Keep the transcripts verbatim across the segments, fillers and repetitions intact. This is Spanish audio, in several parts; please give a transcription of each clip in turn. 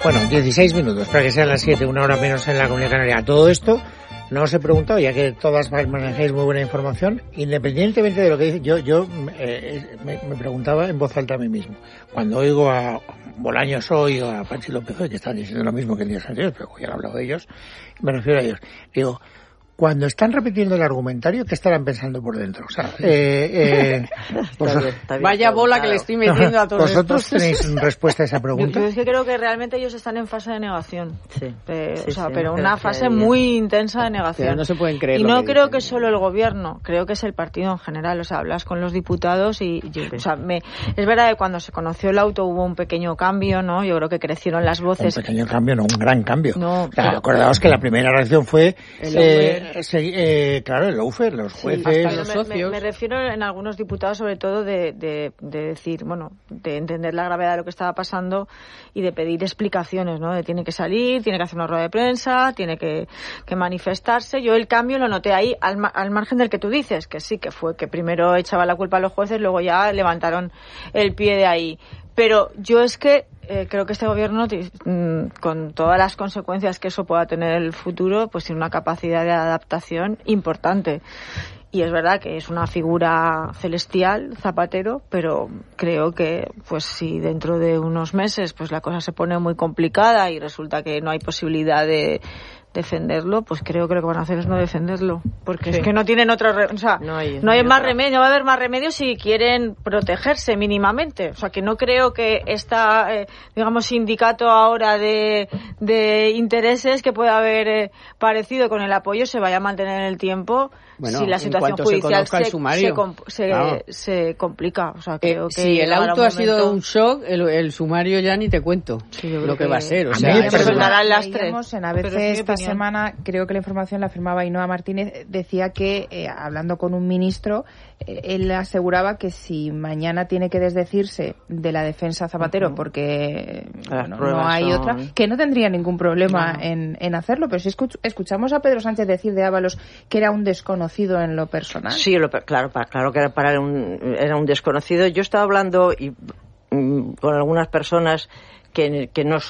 Bueno, dieciséis minutos para que sean las siete, una hora menos en la Comunidad Canaria. Todo esto no os he preguntado, ya que todas manejáis muy buena información, independientemente de lo que dice, yo yo eh, me, me preguntaba en voz alta a mí mismo. Cuando oigo a Bolaños hoy o a Pachi López hoy, que están diciendo lo mismo que el día anterior, pero ya he hablado de ellos, me refiero a ellos. Digo, cuando están repitiendo el argumentario, ¿qué estarán pensando por dentro? O sea, eh, eh, vos, está bien, está bien vaya bola que le estoy metiendo a todos. ¿Vosotros estos? tenéis respuesta a esa pregunta? Yo, yo es que creo que realmente ellos están en fase de negación. Sí. Eh, sí o sea, sí, pero no una fase muy intensa de negación. Pero no se pueden creer. Y no que creo dicen. que solo el gobierno, creo que es el partido en general. O sea, hablas con los diputados y, y o sea, me, es verdad que cuando se conoció el auto hubo un pequeño cambio, ¿no? Yo creo que crecieron las voces. Un pequeño cambio, no un gran cambio. No, o sea, pero, acordaos que la primera reacción fue el eh, se, eh, claro, el lawfare, los jueces... Sí, los me, socios. me, me refiero en algunos diputados sobre todo de, de, de decir, bueno, de entender la gravedad de lo que estaba pasando y de pedir explicaciones, ¿no? De tiene que salir, tiene que hacer una rueda de prensa, tiene que, que manifestarse. Yo el cambio lo noté ahí al, al margen del que tú dices, que sí, que fue que primero echaba la culpa a los jueces, luego ya levantaron el pie de ahí. Pero yo es que eh, creo que este gobierno, con todas las consecuencias que eso pueda tener en el futuro, pues tiene una capacidad de adaptación importante. Y es verdad que es una figura celestial, Zapatero, pero creo que pues si dentro de unos meses pues la cosa se pone muy complicada y resulta que no hay posibilidad de defenderlo, pues creo que lo que van a hacer es no defenderlo, porque sí. Es que no tienen otro, re- o sea, no hay, no hay más remedio, no va a haber más remedio si quieren protegerse mínimamente, o sea, que no creo que esta, eh, digamos, sindicato ahora de, de intereses que pueda haber eh, parecido con el apoyo se vaya a mantener en el tiempo. Bueno, si la situación judicial se, se, se, se, claro. se complica, o sea, creo eh, que si el auto un ha sido momento... un shock, el, el sumario ya ni te cuento sí, lo que, que va a ser, o sea, a el lastre. En A B C esta semana, creo que la información la firmaba Ainhoa Martínez, decía que, eh, hablando con un ministro, eh, él aseguraba que si mañana tiene que desdecirse de la defensa Zapatero, uh-huh. porque bueno, no hay son... otra, que no tendría ningún problema no. en, en hacerlo, pero si escuch- escuchamos a Pedro Sánchez decir de Ábalos que era un desconocido en lo personal. Sí, lo, claro, claro que era, para un, era un desconocido. Yo estaba hablando y, mm, con algunas personas que, que no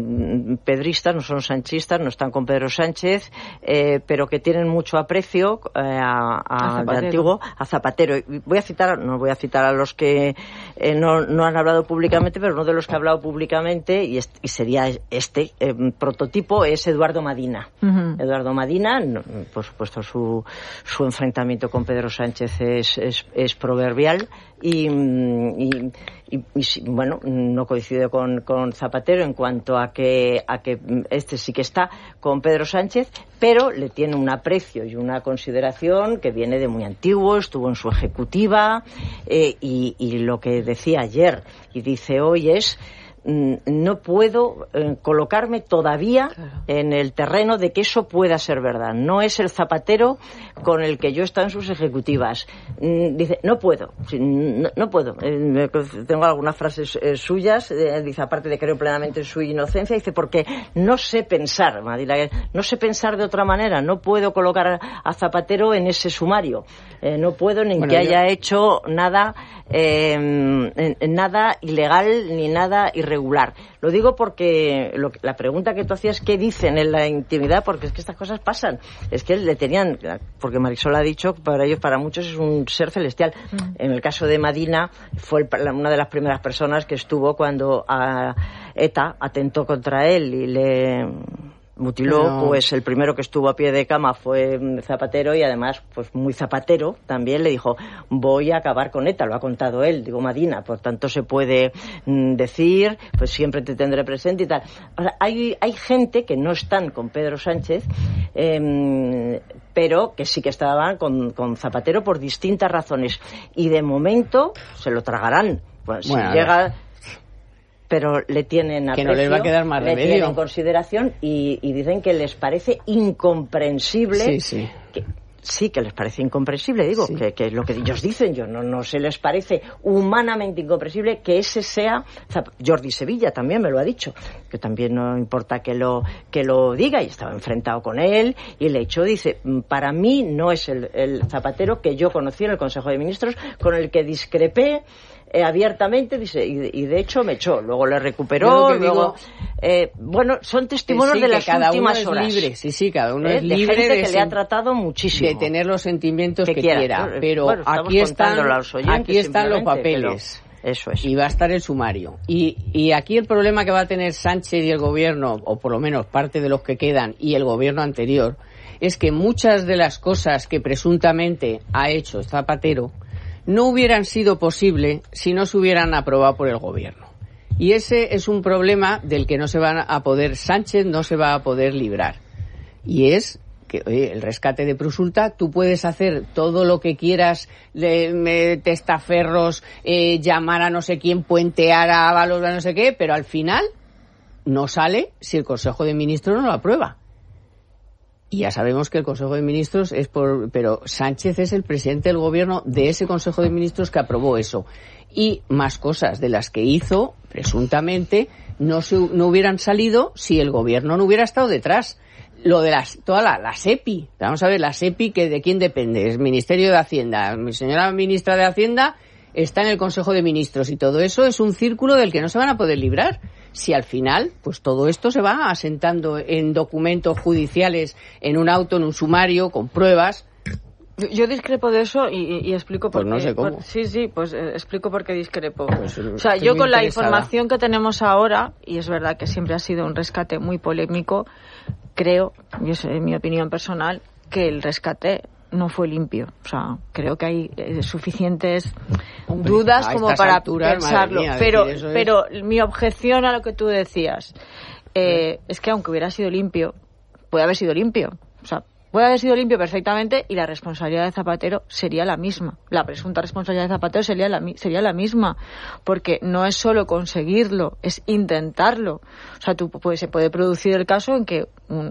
son pedristas, no son sanchistas, no están con Pedro Sánchez, eh, pero que tienen mucho aprecio eh, a, a, a de antiguo, a Zapatero. Y voy a citar, no voy a citar a los que eh, no, no han hablado públicamente, pero uno de los que ha hablado públicamente, y, est- y sería este eh, prototipo, es Eduardo Madina. Uh-huh. Eduardo Madina, no, por supuesto, su, su enfrentamiento con Pedro Sánchez es, es, es proverbial y, y, y, y bueno, no coincide con, con Zapatero en cuanto a que a que este sí que está con Pedro Sánchez, pero le tiene un aprecio y una consideración que viene de muy antiguo, estuvo en su ejecutiva eh, y, y lo que decía ayer y dice hoy es no puedo eh, colocarme todavía claro. en el terreno de que eso pueda ser verdad. No es el Zapatero con el que yo he estado en sus ejecutivas. Mm, dice, no puedo, no, no puedo. Eh, tengo algunas frases eh, suyas, eh, dice, aparte de creo plenamente en su inocencia, dice, porque no sé pensar, no sé pensar de otra manera, no puedo colocar a Zapatero en ese sumario. Eh, no puedo ni bueno, que yo... haya hecho nada, eh, nada ilegal ni nada irregular. Lo digo porque lo, la pregunta que tú hacías, ¿qué dicen en la intimidad? Porque es que estas cosas pasan. Es que le tenían, porque Marisol ha dicho, para ellos, para muchos, es un ser celestial. Mm. En el caso de Madina, fue el, una de las primeras personas que estuvo cuando a ETA atentó contra él y le mutiló, no. Pues el primero que estuvo a pie de cama fue Zapatero y además, pues muy Zapatero, también le dijo, voy a acabar con ETA, lo ha contado él, digo Madina, por tanto se puede mm, decir, pues siempre te tendré presente y tal. O sea, hay, hay gente que no están con Pedro Sánchez, eh, pero que sí que estaban con, con Zapatero por distintas razones y de momento se lo tragarán. Pues bueno, si llega... pero le tienen aprecio, que no les va a quedar más le remedio. tienen consideración y, y dicen que les parece incomprensible sí, sí. Que, sí, que les parece incomprensible, digo, sí. que, que es lo que ellos dicen, yo no, no se les parece humanamente incomprensible que ese sea, Jordi Sevilla también me lo ha dicho, que también no importa que lo que lo diga, y estaba enfrentado con él, y le echó, dice, para mí no es el, el Zapatero que yo conocí en el Consejo de Ministros, con el que discrepé, Eh, abiertamente, dice, y, y de hecho me echó, luego le recuperó, luego, Eh, bueno, son testimonios sí, de las cada últimas uno horas. Es libre, sí, sí, cada uno ¿Eh? es libre de gente de, que le ha tratado muchísimo. De tener los sentimientos que, que quiera. quiera. Pero bueno, aquí están, aquí están los papeles. Pero... Eso es. Y va a estar el sumario. Y, y aquí el problema que va a tener Sánchez y el gobierno, o por lo menos parte de los que quedan, y el gobierno anterior, es que muchas de las cosas que presuntamente ha hecho Zapatero no hubieran sido posibles si no se hubieran aprobado por el gobierno. Y ese es un problema del que no se va a poder, Sánchez no se va a poder librar. Y es que, oye, el rescate de Prosulta, tú puedes hacer todo lo que quieras, de, de testaferros, eh, llamar a no sé quién, puentear a Ábalos, a no sé qué, pero al final no sale si el Consejo de Ministros no lo aprueba. Y ya sabemos que el Consejo de Ministros es por... Pero Sánchez es el presidente del gobierno de ese Consejo de Ministros que aprobó eso. Y más cosas de las que hizo, presuntamente, no, se, no hubieran salido si el gobierno no hubiera estado detrás. Lo de las, toda la, la SEPI. Vamos a ver, la SEPI, que ¿de quién depende? Es Ministerio de Hacienda. Mi señora ministra de Hacienda está en el Consejo de Ministros y todo eso es un círculo del que no se van a poder librar. Si al final, pues todo esto se va asentando en documentos judiciales, en un auto, en un sumario, con pruebas. Yo discrepo de eso y, y explico por qué. Pues no sé cómo. Por, sí, sí, pues eh, explico por qué discrepo. Pues, o sea, yo con la información que tenemos ahora, y es verdad que siempre ha sido un rescate muy polémico, creo, y es mi opinión personal, que el rescate no fue limpio. O sea, creo que hay eh, suficientes Hombre, dudas como para alturas, pensarlo. Mía, pero, pero es... mi objeción a lo que tú decías eh, es que aunque hubiera sido limpio, puede haber sido limpio. O sea, puede haber sido limpio perfectamente y la responsabilidad de Zapatero sería la misma. La presunta responsabilidad de Zapatero sería la, sería la misma. Porque no es solo conseguirlo, es intentarlo. O sea, tú, pues, se puede producir el caso en que un,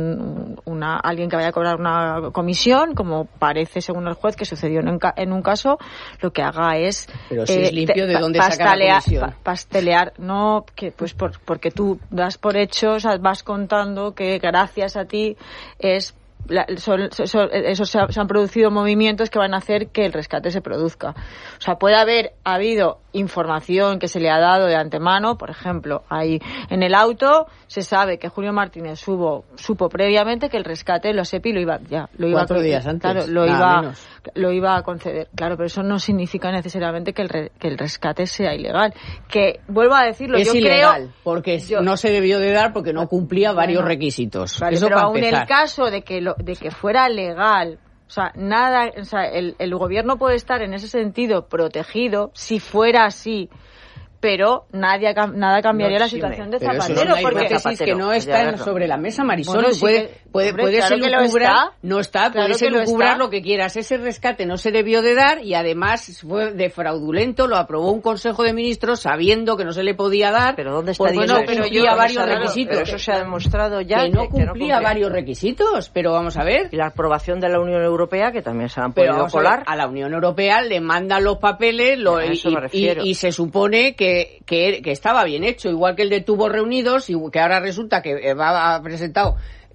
un, una, alguien que vaya a cobrar una comisión, como parece según el juez que sucedió en un, en un caso, lo que haga es... Pero si eh, es limpio, ¿de dónde saca la comisión? Pastelear, no, que pues por, porque tú das por hecho, o sea, vas contando que gracias a ti es... La, son, son, eso se, ha, se han producido movimientos que van a hacer que el rescate se produzca. O sea, puede haber habido información que se le ha dado de antemano, por ejemplo, ahí en el auto se sabe que Julio Martínez supo, supo previamente que el rescate, los SEPI lo iba ya lo iba cuatro a, días antes, claro, lo iba lo iba a conceder, claro, pero eso no significa necesariamente que el re, que el rescate sea ilegal. Que vuelvo a decirlo, es yo ilegal creo, porque yo, no se debió de dar porque no cumplía varios bueno, requisitos. Vale, eso pero para aún empezar. el caso de que lo, de que fuera legal. O sea, nada, o sea, el, el gobierno puede estar en ese sentido protegido si fuera así, pero nadie, nada cambiaría no, la situación de Zapatero. Pero eso es una porque hipótesis que no está sobre la mesa, Marisol. Bueno, sí puede, que, puede, hombre, puedes claro elucubrar, no está, claro puedes elucubrar lo, lo que quieras. Ese rescate no se debió de dar y además fue de fraudulento, lo aprobó un Consejo de Ministros sabiendo que no se le podía dar. Pero ¿dónde está porque no cumplía varios requisitos. Pero eso se ha demostrado ya. Que no que, cumplía que no varios requisitos, pero vamos a ver. Y la aprobación de la Unión Europea, que también se han podido pero colar. A, a la Unión Europea le mandan los papeles lo, y, y, y, y se supone que, que que estaba bien hecho, igual que el de Tubos Reunidos, y que ahora resulta que va a presentado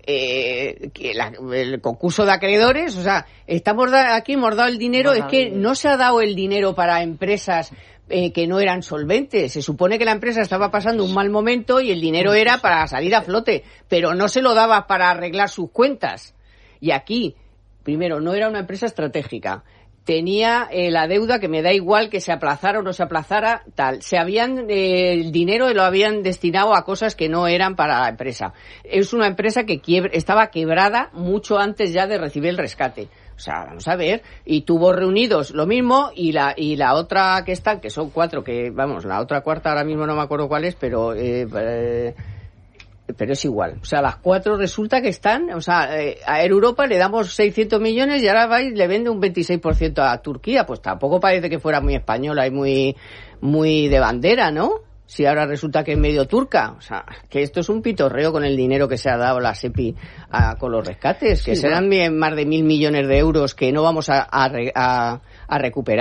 eh, que la, el concurso de acreedores. O sea, estamos da, aquí hemos dado el dinero, bueno, es que no se ha dado el dinero para empresas eh, que no eran solventes. Se supone que la empresa estaba pasando un mal momento y el dinero era para salir a flote, pero no se lo daba para arreglar sus cuentas. Y aquí, primero, no era una empresa estratégica. Tenía eh, la deuda que me da igual que se aplazara o no se aplazara, tal. Se habían, eh, el dinero lo habían destinado a cosas que no eran para la empresa. Es una empresa que quiebre, estaba quebrada mucho antes ya de recibir el rescate. O sea, vamos a ver, y Tubos Reunidos lo mismo, y la y la otra que está, que son cuatro, que vamos, la otra cuarta ahora mismo no me acuerdo cuál es, pero... Eh, eh, pero es igual, o sea, las cuatro resulta que están, o sea, eh, a Air Europa le damos seiscientos millones y ahora va y le vende un veintiséis por ciento a Turquía, pues tampoco parece que fuera muy española y muy muy de bandera, ¿no? Si ahora resulta que es medio turca, o sea, que esto es un pitorreo con el dinero que se ha dado la SEPI a, con los rescates, que sí, serán bueno. más de mil millones de euros que no vamos a, a, a, a recuperar.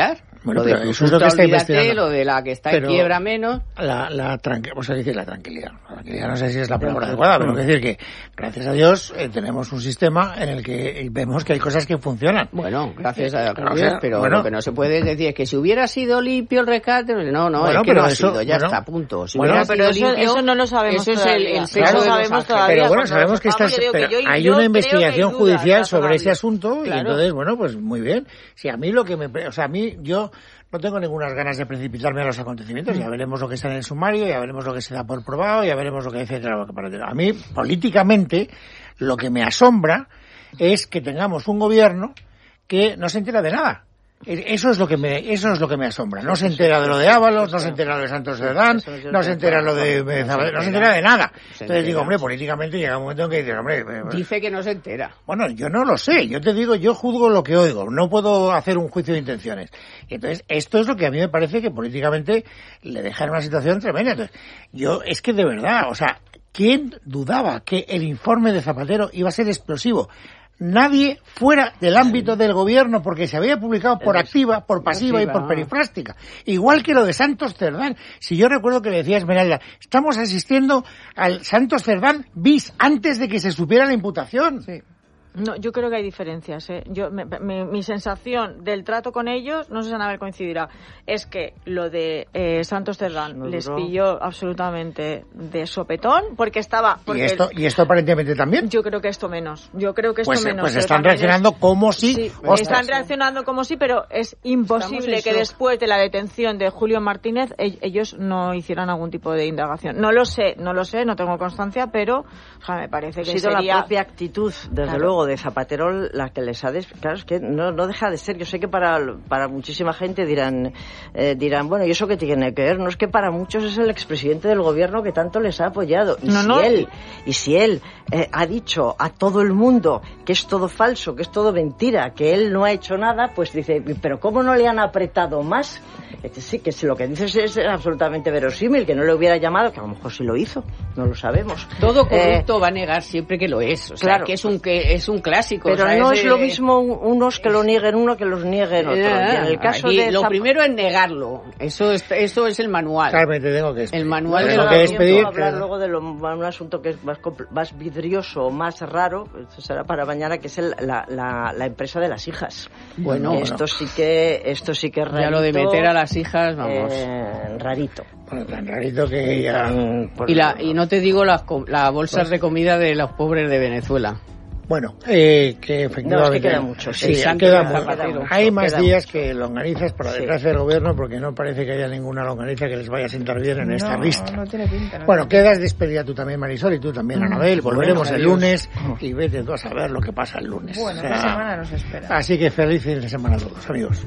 Bueno, lo de eso es lo que está investigando. Lo de la que está pero en quiebra menos. La, la, tranqu- o sea, decir, la tranquilidad. La tranquilidad no sé si es la palabra adecuada, pero quiero decir que, gracias a Dios, eh, tenemos un sistema en el que vemos que hay cosas que funcionan. Bueno, gracias a Dios, o sea, pero bueno, lo que no se puede decir es que si hubiera sido limpio el rescate, no, no, bueno, es que no ha eso, sido, ya bueno, está, punto. Si bueno, pero eso, limpio, eso no lo sabemos eso todavía. es el, el claro, de sabemos todavía. Pero bueno, sabemos que está, pero yo, hay una investigación judicial sobre ese asunto, claro. Y entonces, bueno, pues muy bien. Si a mí lo que me, o sea, a mí, yo no tengo ninguna ganas de precipitarme a los acontecimientos, ya veremos lo que está en el sumario, ya veremos lo que se da por probado, ya veremos lo que etcétera, lo que para. A mí, políticamente, lo que me asombra es que tengamos un gobierno que no se entera de nada. Eso es lo que me, eso es lo que me asombra. No se entera de lo de Ábalos, no se entera de Santos Cerdán, no se entera lo de, no se entera de nada. Entonces digo, hombre, políticamente llega un momento en que dices, hombre, dice que no se entera. Bueno, yo no lo sé. Yo te digo, yo juzgo lo que oigo. No puedo hacer un juicio de intenciones. Entonces, esto es lo que a mí me parece que políticamente le deja en una situación tremenda. Entonces, yo, es que de verdad, o sea, ¿quién dudaba que el informe de Zapatero iba a ser explosivo? Nadie fuera del ámbito del gobierno, porque se había publicado por activa, por pasiva y por perifrástica. Igual que lo de Santos Cerdán. Si yo recuerdo que le decía Esmeralda, estamos asistiendo al Santos Cerdán bis antes de que se supiera la imputación. Sí. No, yo creo que hay diferencias. ¿eh? Yo, me, me, mi sensación del trato con ellos, no sé si Anabel coincidirá, es que lo de eh, Santos Cerdán no les pilló absolutamente de sopetón, porque estaba... Porque ¿Y esto, ¿Y esto aparentemente también? Yo creo que esto menos. Yo creo que esto pues, menos. Pues están reaccionando es, como si... Sí, están reaccionando como si, pero es imposible que después de la detención de Julio Martínez ellos no hicieran algún tipo de indagación. No lo sé, no lo sé, no tengo constancia, pero o sea, me parece que ha sido sería... la propia actitud, desde claro. luego, de Zapatero la que les ha des... claro, es que no, no deja de ser. Yo sé que para, para muchísima gente dirán eh, dirán, bueno, ¿y eso qué tiene que ver? No, es que para muchos es el expresidente del gobierno que tanto les ha apoyado. Y no, si no. él, y si él eh, ha dicho a todo el mundo que es todo falso, que es todo mentira, que él no ha hecho nada, pues dice, pero ¿cómo no le han apretado más? Sí, que si lo que dices es absolutamente verosímil, que no le hubiera llamado, que a lo mejor sí lo hizo, no lo sabemos. Todo corrupto eh, va a negar siempre que lo es, o sea, claro, que es un que es un clásico. Pero o sea, no es, es lo mismo unos que lo nieguen uno que los nieguen otro. Eh, y en el caso de lo Zap... primero es negarlo, eso es, eso es el manual. Carmen, te tengo que el manual de lo que despedir. Hablar luego de lo, un asunto que es más, más vidrioso, más raro, eso será para mañana, que es el, la, la, la empresa de las hijas. Bueno, esto bueno. sí que esto sí que es rarito. Ya lo de meter a las hijas, vamos. Eh, rarito. Bueno, tan rarito que ya... Y, la, y no te digo las la bolsas pues... de comida de los pobres de Venezuela. Bueno, eh, que efectivamente... No, es que queda mucho. Sí, sí, queda mucho. Queda mucho. Hay más días mucho. Que longanizas, por la desgracia sí. del gobierno, porque no parece que haya ninguna longaniza que les vaya a sentar bien en no, esta lista. No tiene pinta. No bueno, quedas despedida tú también, Marisol, y tú también, Anabel. Volveremos bueno, el lunes y vete tú a saber lo que pasa el lunes. Bueno, o sea, esta semana nos espera. Así que feliz fin de semana a todos, amigos.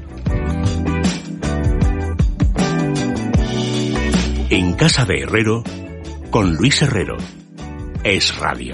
En Casa de Herrero, con Luis Herrero. Es Radio.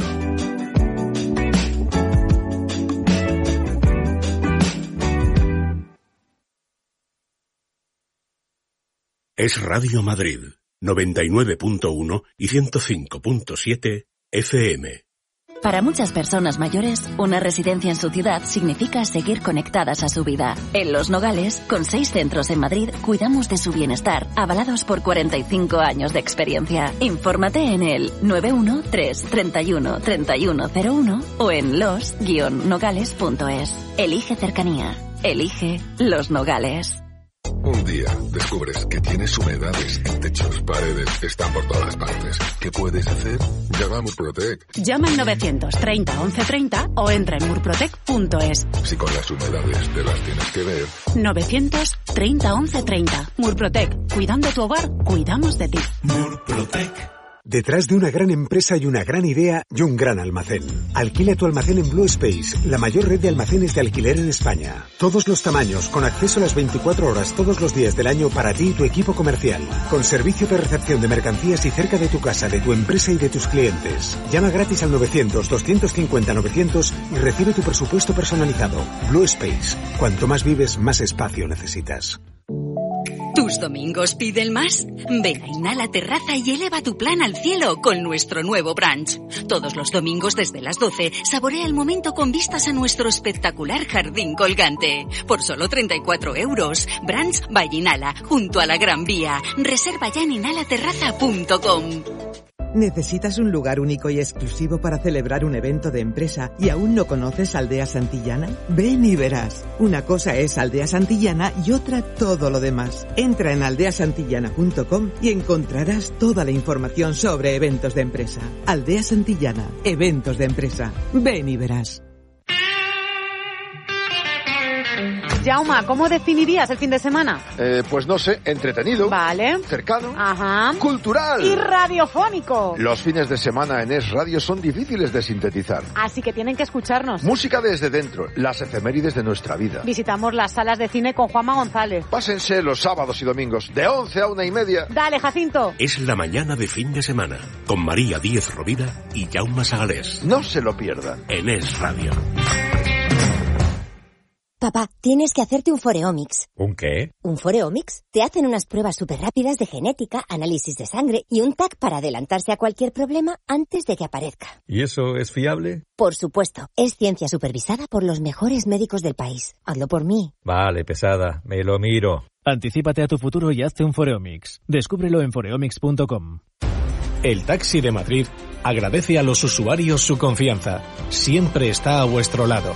Es Radio Madrid, noventa y nueve punto uno y ciento cinco punto siete F M. Para muchas personas mayores, una residencia en su ciudad significa seguir conectadas a su vida. En Los Nogales, con seis centros en Madrid, cuidamos de su bienestar, avalados por cuarenta y cinco años de experiencia. Infórmate en el nueve uno tres, treinta y uno, treinta y uno cero uno o en los guion nogales punto es. Elige cercanía. Elige Los Nogales. Un día descubres que tienes humedades en techos, paredes, están por todas partes. ¿Qué puedes hacer? Llama a Murprotec. Llama al novecientos treinta once treinta o entra en murprotec punto es. Si con las humedades te las tienes que ver. novecientos treinta once treinta. Murprotec. Cuidando tu hogar, cuidamos de ti. Murprotec. Detrás de una gran empresa y una gran idea y un gran almacén. Alquila tu almacén en Blue Space, la mayor red de almacenes de alquiler en España. Todos los tamaños, con acceso a las veinticuatro horas todos los días del año para ti y tu equipo comercial. Con servicio de recepción de mercancías y cerca de tu casa, de tu empresa y de tus clientes. Llama gratis al novecientos, doscientos cincuenta, novecientos y recibe tu presupuesto personalizado. Blue Space. Cuanto más vives, más espacio necesitas. ¿Tus domingos piden más? Ven a Inhala Terraza y eleva tu plan al cielo con nuestro nuevo brunch. Todos los domingos desde las doce, saborea el momento con vistas a nuestro espectacular jardín colgante. Por solo treinta y cuatro euros. Brunch by Inhala, junto a la Gran Vía. Reserva ya en inhala terraza punto com. ¿Necesitas un lugar único y exclusivo para celebrar un evento de empresa y aún no conoces Aldea Santillana? Ven y verás. Una cosa es Aldea Santillana y otra todo lo demás. Entra en aldea santillana punto com y encontrarás toda la información sobre eventos de empresa. Aldea Santillana, eventos de empresa. Ven y verás. Jauma, ¿cómo definirías el fin de semana? Eh, pues no sé, entretenido. Vale. Cercano. Ajá. Cultural. Y radiofónico. Los fines de semana en Es Radio son difíciles de sintetizar. Así que tienen que escucharnos. Música desde dentro, las efemérides de nuestra vida. Visitamos las salas de cine con Juanma González. Pásense los sábados y domingos, de once a una y media. Dale, Jacinto. Es la mañana de fin de semana, con María Díez Rovira y Jaume Sagalés. No se lo pierdan. En Es Radio. Papá, tienes que hacerte un Foreomics. ¿Un qué? Un Foreomics. Te hacen unas pruebas súper rápidas de genética, análisis de sangre y un T A C para adelantarse a cualquier problema antes de que aparezca. ¿Y eso es fiable? Por supuesto. Es ciencia supervisada por los mejores médicos del país. Hazlo por mí. Vale, pesada. Me lo miro. Anticípate a tu futuro y hazte un Foreomics. Descúbrelo en foreomics punto com. El Taxi de Madrid agradece a los usuarios su confianza. Siempre está a vuestro lado.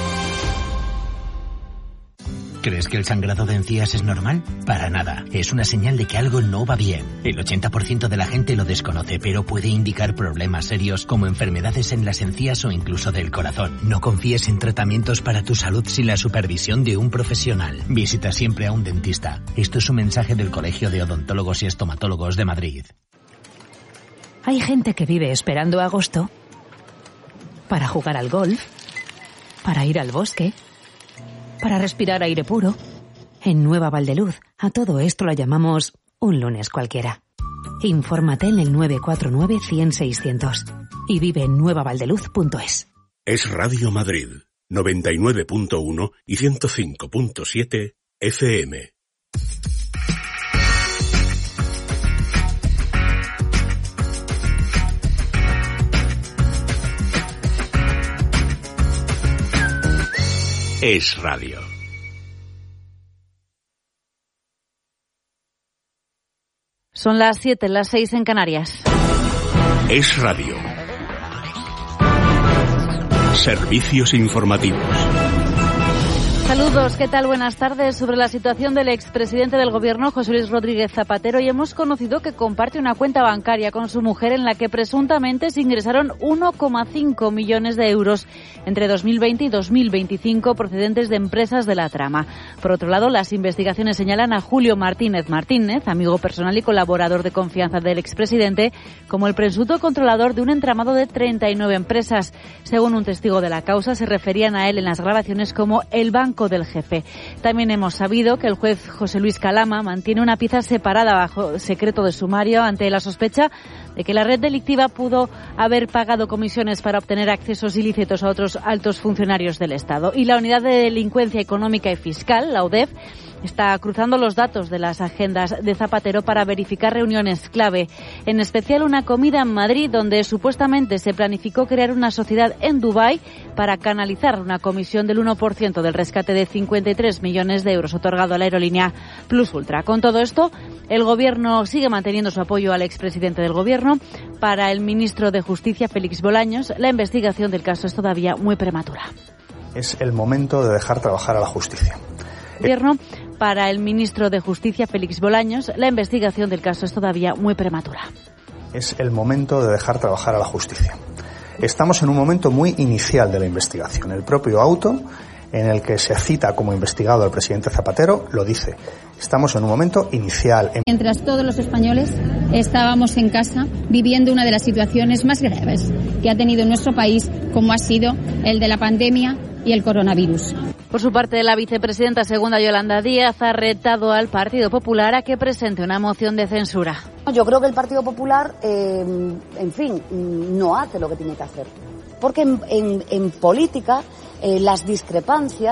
¿Crees que el sangrado de encías es normal? Para nada. Es una señal de que algo no va bien. El ochenta por ciento de la gente lo desconoce, pero puede indicar problemas serios como enfermedades en las encías o incluso del corazón. No confíes en tratamientos para tu salud sin la supervisión de un profesional. Visita siempre a un dentista. Esto es un mensaje del Colegio de Odontólogos y Estomatólogos de Madrid. Hay gente que vive esperando agosto para jugar al golf, para ir al bosque, para respirar aire puro. En Nueva Valdeluz, a todo esto lo llamamos un lunes cualquiera. Infórmate en el nueve cuatro nueve, cien, seiscientos y vive en nueva valdeluz punto es. Es Radio Madrid, noventa y nueve punto uno y ciento cinco punto siete F M. Es Radio. Son las siete, las seis en Canarias. Es Radio. Servicios informativos. Saludos, ¿qué tal? Buenas tardes. Sobre la situación del expresidente del Gobierno, José Luis Rodríguez Zapatero, y hemos conocido que comparte una cuenta bancaria con su mujer en la que presuntamente se ingresaron uno coma cinco millones de euros entre dos mil veinte y dos mil veinticinco procedentes de empresas de la trama. Por otro lado, las investigaciones señalan a Julio Martínez Martínez, amigo personal y colaborador de confianza del expresidente, como el presunto controlador de un entramado de treinta y nueve empresas. Según un testigo de la causa, se referían a él en las grabaciones como el banco del jefe. También hemos sabido que el juez José Luis Calama mantiene una pieza separada bajo secreto de sumario ante la sospecha de que la red delictiva pudo haber pagado comisiones para obtener accesos ilícitos a otros altos funcionarios del Estado. Y la Unidad de Delincuencia Económica y Fiscal, la U D E F, está cruzando los datos de las agendas de Zapatero para verificar reuniones clave, en especial una comida en Madrid donde supuestamente se planificó crear una sociedad en Dubái para canalizar una comisión del uno por ciento del rescate de cincuenta y tres millones de euros otorgado a la aerolínea Plus Ultra. Con todo esto, el Gobierno sigue manteniendo su apoyo al expresidente del Gobierno. Para el ministro de Justicia, Félix Bolaños, la investigación del caso es todavía muy prematura. Es el momento de dejar trabajar a la justicia. Gobierno. Para el ministro de Justicia, Félix Bolaños, la investigación del caso es todavía muy prematura. Es el momento de dejar trabajar a la justicia. Estamos en un momento muy inicial de la investigación. El propio auto en el que se cita como investigado al presidente Zapatero lo dice. Estamos en un momento inicial. Mientras todos los españoles estábamos en casa viviendo una de las situaciones más graves que ha tenido nuestro país, como ha sido el de la pandemia y el coronavirus. Por su parte, la vicepresidenta segunda, Yolanda Díaz, ha retado al Partido Popular a que presente una moción de censura. Yo creo que el Partido Popular, eh, en fin, no hace lo que tiene que hacer. Porque en, en, en política eh, las discrepancias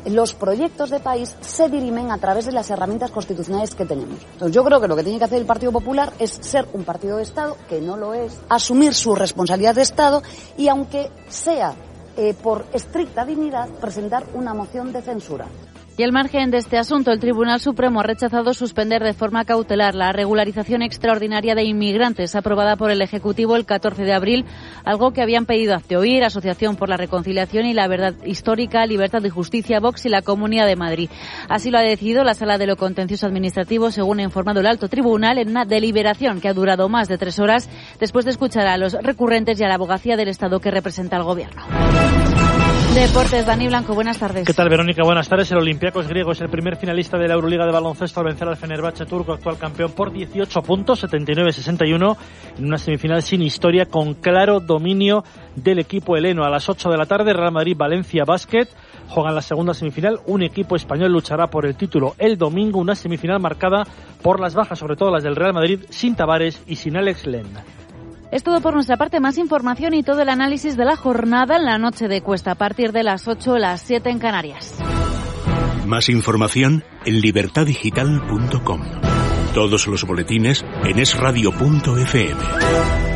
los proyectos de país se dirimen a través de las herramientas constitucionales que tenemos. Entonces yo creo que lo que tiene que hacer el Partido Popular es ser un partido de Estado, que no lo es, asumir su responsabilidad de Estado y, aunque sea eh, por estricta dignidad, presentar una moción de censura. Y al margen de este asunto, el Tribunal Supremo ha rechazado suspender de forma cautelar la regularización extraordinaria de inmigrantes aprobada por el Ejecutivo el catorce de abril, algo que habían pedido Hazte Oír, Asociación por la Reconciliación y la Verdad Histórica, Libertad y Justicia, Vox y la Comunidad de Madrid. Así lo ha decidido la Sala de lo Contencioso Administrativo, según ha informado el Alto Tribunal, en una deliberación que ha durado más de tres horas después de escuchar a los recurrentes y a la abogacía del Estado que representa al Gobierno. Deportes, Dani Blanco, buenas tardes. ¿Qué tal, Verónica? Buenas tardes. El Olympiacos griego es el primer finalista de la Euroliga de baloncesto al vencer al Fenerbahce turco, actual campeón, por dieciocho puntos, setenta y nueve a sesenta y uno, en una semifinal sin historia, con claro dominio del equipo heleno. A las ocho de la tarde, Real Madrid-Valencia Basket juegan la segunda semifinal. Un equipo español luchará por el título el domingo, una semifinal marcada por las bajas, sobre todo las del Real Madrid, sin Tavares y sin Alex Len. Es todo por nuestra parte. Más información y todo el análisis de la jornada en la noche de Cuesta, a partir de las ocho, las siete en Canarias. Más información en libertad digital punto com. Todos los boletines en es radio punto efe eme.